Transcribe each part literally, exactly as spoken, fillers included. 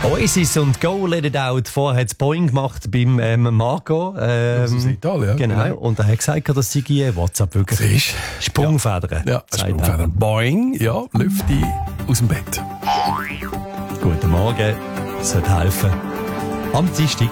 Oasis und Go Let It Out. Vorher hat es Boeing gemacht beim ähm, Marco. Ähm, das ist Italien, ja. Genau. Genau. Und er hat gesagt, dass sie WhatsApp wirklich Siehst? Sprungfedern. Ja, ja Sprungfedern. Boeing, ja, Lüfte aus dem Bett. Guten Morgen. Das sollte helfen. Am Dienstag.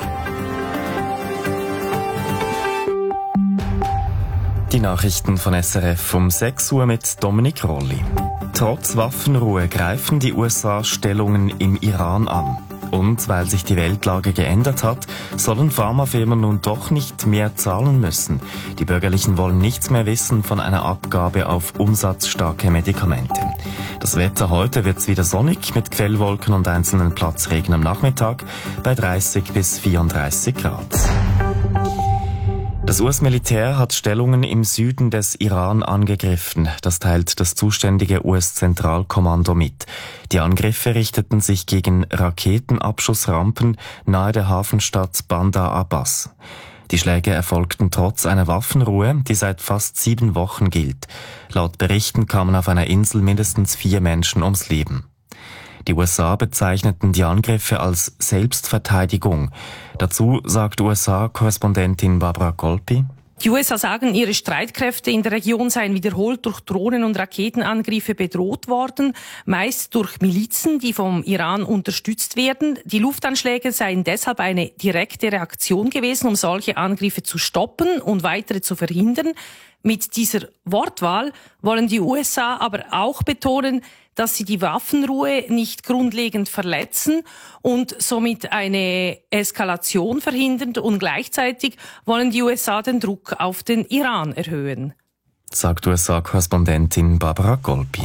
Die Nachrichten von S R F um sechs Uhr mit Dominik Rolli. Trotz Waffenruhe greifen die U S A Stellungen im Iran an. Und weil sich die Weltlage geändert hat, sollen Pharmafirmen nun doch nicht mehr zahlen müssen. Die Bürgerlichen wollen nichts mehr wissen von einer Abgabe auf umsatzstarke Medikamente. Das Wetter heute wird's wieder sonnig mit Quellwolken und einzelnen Platzregen am Nachmittag bei dreißig bis vierunddreißig Grad. Das U S-Militär hat Stellungen im Süden des Iran angegriffen. Das teilt das zuständige U S-Zentralkommando mit. Die Angriffe richteten sich gegen Raketenabschussrampen nahe der Hafenstadt Bandar Abbas. Die Schläge erfolgten trotz einer Waffenruhe, die seit fast sieben Wochen gilt. Laut Berichten kamen auf einer Insel mindestens vier Menschen ums Leben. Die U S A bezeichneten die Angriffe als Selbstverteidigung. Dazu sagt U S A-Korrespondentin Barbara Colpi: Die U S A sagen, ihre Streitkräfte in der Region seien wiederholt durch Drohnen- und Raketenangriffe bedroht worden, meist durch Milizen, die vom Iran unterstützt werden. Die Luftanschläge seien deshalb eine direkte Reaktion gewesen, um solche Angriffe zu stoppen und weitere zu verhindern. Mit dieser Wortwahl wollen die U S A aber auch betonen, dass sie die Waffenruhe nicht grundlegend verletzen und somit eine Eskalation verhindern, und gleichzeitig wollen die U S A den Druck auf den Iran erhöhen. Sagt U S A-Korrespondentin Barbara Colpi.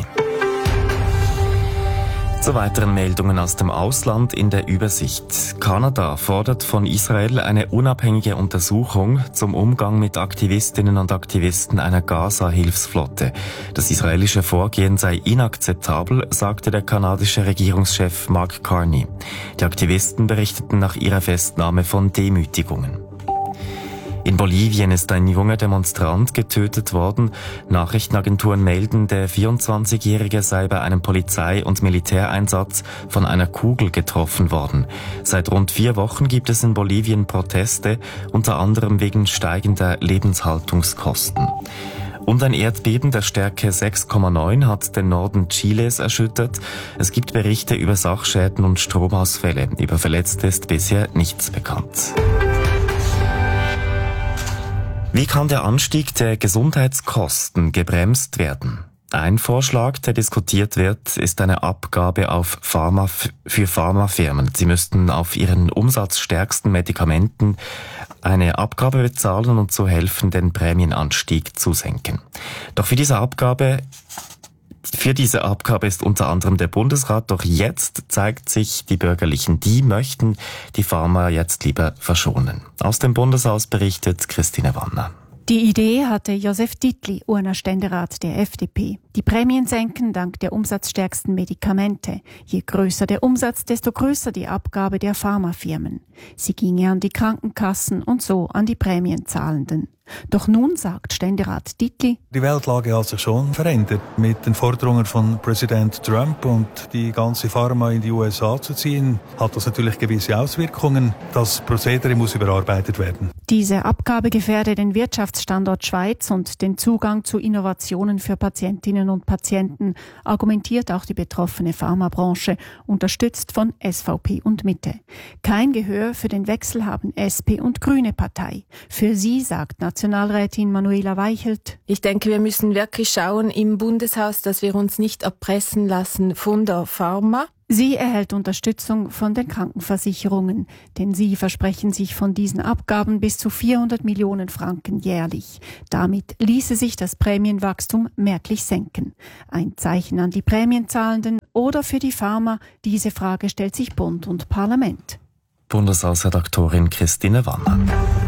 Zu weiteren Meldungen aus dem Ausland in der Übersicht. Kanada fordert von Israel eine unabhängige Untersuchung zum Umgang mit Aktivistinnen und Aktivisten einer Gaza-Hilfsflotte. Das israelische Vorgehen sei inakzeptabel, sagte der kanadische Regierungschef Mark Carney. Die Aktivisten berichteten nach ihrer Festnahme von Demütigungen. In Bolivien ist ein junger Demonstrant getötet worden. Nachrichtenagenturen melden, der vierundzwanzigjährige sei bei einem Polizei- und Militäreinsatz von einer Kugel getroffen worden. Seit rund vier Wochen gibt es in Bolivien Proteste, unter anderem wegen steigender Lebenshaltungskosten. Und ein Erdbeben der Stärke sechs Komma neun hat den Norden Chiles erschüttert. Es gibt Berichte über Sachschäden und Stromausfälle. Über Verletzte ist bisher nichts bekannt. Wie kann der Anstieg der Gesundheitskosten gebremst werden? Ein Vorschlag, der diskutiert wird, ist eine Abgabe auf Pharma für Pharmafirmen. Sie müssten auf ihren umsatzstärksten Medikamenten eine Abgabe bezahlen und so helfen, den Prämienanstieg zu senken. Doch für diese Abgabe Für diese Abgabe ist unter anderem der Bundesrat, doch jetzt zeigt sich, die Bürgerlichen, die möchten die Pharma jetzt lieber verschonen. Aus dem Bundeshaus berichtet Christine Wanner. Die Idee hatte Josef Dietli, U N A-Ständerat der F D P. Die Prämien senken dank der umsatzstärksten Medikamente. Je größer der Umsatz, desto größer die Abgabe der Pharmafirmen. Sie ginge an die Krankenkassen und so an die Prämienzahlenden. Doch nun sagt Ständerat Dietli: Die Weltlage hat sich schon verändert. Mit den Forderungen von Präsident Trump und die ganze Pharma in die U S A zu ziehen, hat das natürlich gewisse Auswirkungen. Das Prozedere muss überarbeitet werden. Diese Abgabe gefährde den Wirtschaftsstandort Schweiz und den Zugang zu Innovationen für Patientinnen und Patienten, argumentiert auch die betroffene Pharmabranche, unterstützt von S V P und Mitte. Kein Gehör für den Wechsel haben S P und Grüne Partei. Für sie sagt Nationalrätin Manuela Weichelt: Ich denke, wir müssen wirklich schauen im Bundeshaus, dass wir uns nicht erpressen lassen von der Pharma. Sie erhält Unterstützung von den Krankenversicherungen, denn sie versprechen sich von diesen Abgaben bis zu vierhundert Millionen Franken jährlich. Damit ließe sich das Prämienwachstum merklich senken. Ein Zeichen an die Prämienzahlenden oder für die Pharma? Diese Frage stellt sich Bund und Parlament. Bundeshausredaktorin Christine Wanner.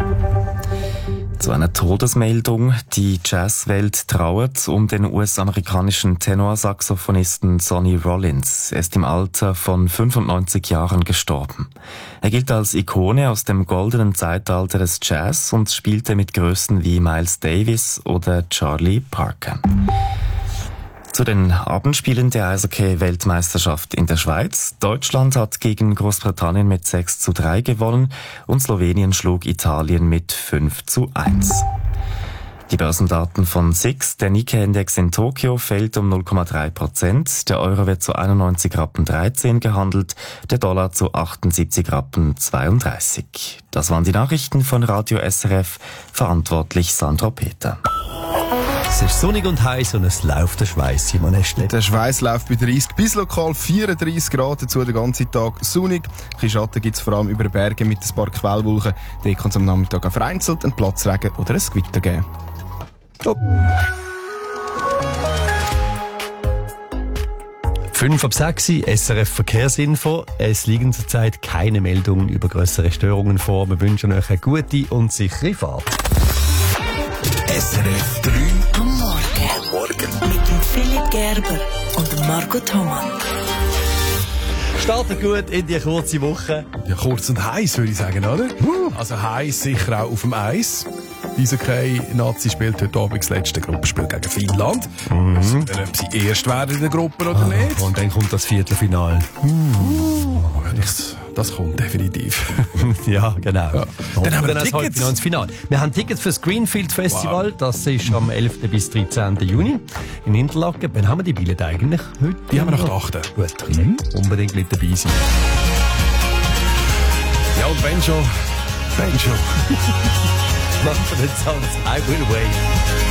Zu einer Todesmeldung. Die Jazzwelt trauert um den U S-amerikanischen Tenorsaxophonisten Sonny Rollins. Er ist im Alter von fünfundneunzig Jahren gestorben. Er gilt als Ikone aus dem goldenen Zeitalter des Jazz und spielte mit Größen wie Miles Davis oder Charlie Parker. Zu den Abendspielen der Eishockey-Weltmeisterschaft in der Schweiz. Deutschland hat gegen Großbritannien mit sechs zu drei gewonnen und Slowenien schlug Italien mit fünf zu eins. Die Börsendaten von S I X. Der Nikkei-Index in Tokio fällt um null Komma drei Prozent. Der Euro wird zu einundneunzig Rappen dreizehn gehandelt, der Dollar zu achtundsiebzig Rappen zweiunddreißig. Das waren die Nachrichten von Radio S R F, verantwortlich Sandra Peter. Es ist sonnig und heiß und es läuft der Schweiß, Simon Estle. Der Schweiß läuft bei dreißig bis lokal vierunddreißig Grad, dazu den ganzen Tag sonnig. Ein bisschen Schatten gibt es vor allem über den Bergen mit ein paar Quellwolken. Da kann es am Nachmittag auch vereinzelt einen Platzregen oder ein Gewitter geben. Oh. fünf ab sechs, S R F Verkehrsinfo. Es liegen zurzeit keine Meldungen über grössere Störungen vor. Wir wünschen euch eine gute und sichere Fahrt. S R F drei am Morgen. Am Morgen. Mit dem Philipp Gerber und dem Marco Thomann. Startet gut in die kurze Woche. Ja, kurz und heiß, würde ich sagen, oder? Uh. Also heiß sicher auch auf dem Eis. Eishockey-Nazi spielt heute Abend das letzte Gruppenspiel gegen Finnland. Mhm. Also, dann, ob sie erst werden in der Gruppe oder ah, nicht. Und dann kommt das Viertelfinale. Uh. Das, das kommt definitiv. Ja, genau. Ja. Dann haben wir dann Tickets. Ins Finale. Wir haben Tickets für das Greenfield Festival. Wow. Das ist am elften bis dreizehnten Juni in Interlaken. Wann haben wir die Billette eigentlich heute? Die haben wir nach der achten Gut, mhm. Unbedingt mit dabei sein. Ja, und wenn schon, wenn schon. Machen wir den Songs I Will Wait.